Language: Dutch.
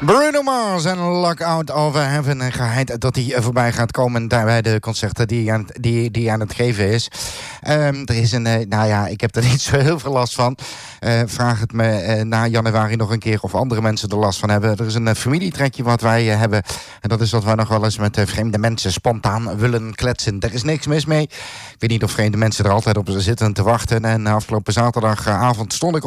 Bruno Mars en Lockout Over Heaven. En geheid dat hij voorbij gaat komen bij de concerten die hij aan het geven is. Er is ik heb er niet zo heel veel last van. Vraag het me na januari nog een keer of andere mensen er last van hebben. Er is een familietrekje wat wij hebben. En dat is dat wij nog wel eens met vreemde mensen spontaan willen kletsen. Er is niks mis mee. Ik weet niet of vreemde mensen er altijd op zitten te wachten. En afgelopen zaterdagavond stond ik